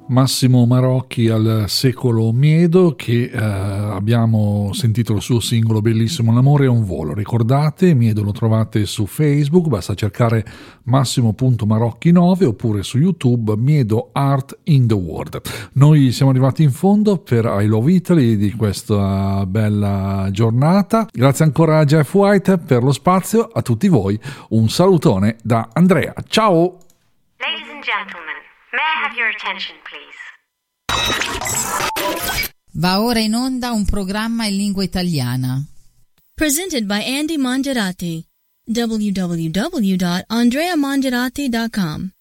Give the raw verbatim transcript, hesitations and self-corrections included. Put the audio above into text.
Massimo Marocchi al Secolo Miedo, che eh, abbiamo sentito il suo singolo bellissimo L'amore è un volo. Ricordate, Miedo lo trovate su Facebook, basta cercare Massimo.Marocchi nove, oppure su YouTube Miedo Art in the World. Noi siamo arrivati in fondo per I Love Italy di questa bella giornata. Grazie ancora a Jeff White per lo spazio. A tutti voi un salutone da Andrea. Ciao! Ladies and gentlemen, may I have your attention, please? Va ora in onda un programma in lingua italiana. Presented by Andy Mongerati. w w w dot andrea mongerati dot com